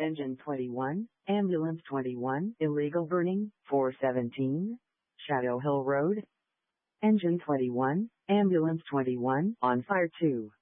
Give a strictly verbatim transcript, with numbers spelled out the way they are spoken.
Engine twenty-one, Ambulance twenty-one, illegal burning, four seventeen, Shadow Hill Road. Engine twenty-one, Ambulance twenty-one, on fire two.